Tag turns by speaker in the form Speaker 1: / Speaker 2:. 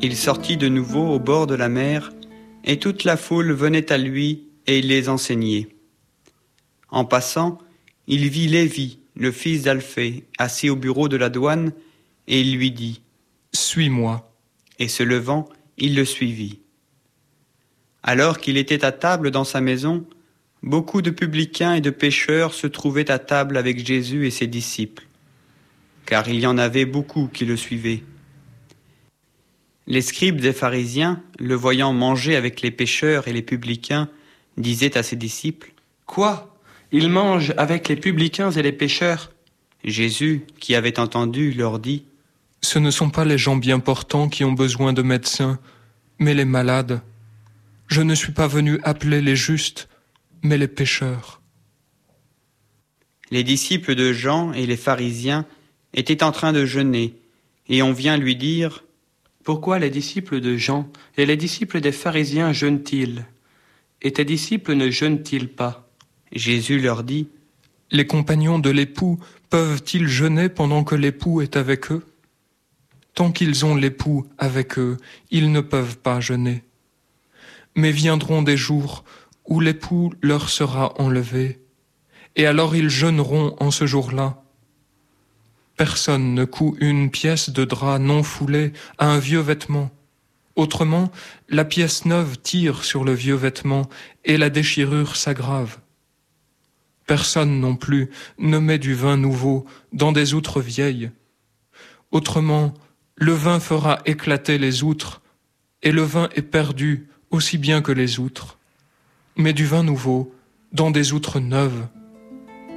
Speaker 1: Il sortit de nouveau au bord de la mer, et toute la foule venait à lui, et il les enseignait. En passant, il vit Lévi, le fils d'Alphée, assis au bureau de la douane, et il lui dit : «
Speaker 2: Suis-moi. »
Speaker 1: Et se levant, il le suivit. Alors qu'il était à table dans sa maison, beaucoup de publicains et de pécheurs se trouvaient à table avec Jésus et ses disciples, car il y en avait beaucoup qui le suivaient. Les scribes des pharisiens, le voyant manger avec les pécheurs et les publicains, disaient à ses disciples : «
Speaker 3: Quoi ? Il mange avec les publicains et les pécheurs ? »
Speaker 1: Jésus, qui avait entendu, leur dit :
Speaker 2: « Ce ne sont pas les gens bien portants qui ont besoin de médecins, mais les malades. Je ne suis pas venu appeler les justes, mais les pécheurs. »
Speaker 1: Les disciples de Jean et les pharisiens étaient en train de jeûner, et on vient lui dire : «
Speaker 3: Pourquoi les disciples de Jean et les disciples des pharisiens jeûnent-ils ? Et tes disciples ne jeûnent-ils pas ? »
Speaker 1: Jésus leur dit :
Speaker 2: « Les compagnons de l'époux peuvent-ils jeûner pendant que l'époux est avec eux ? Tant qu'ils ont l'époux avec eux, ils ne peuvent pas jeûner. Mais viendront des jours où l'époux leur sera enlevé, et alors ils jeûneront en ce jour-là. Personne ne coud une pièce de drap non foulée à un vieux vêtement. Autrement, la pièce neuve tire sur le vieux vêtement et la déchirure s'aggrave. Personne non plus ne met du vin nouveau dans des outres vieilles. Autrement, le vin fera éclater les outres, et le vin est perdu aussi bien que les outres. Mais du vin nouveau dans des outres neuves.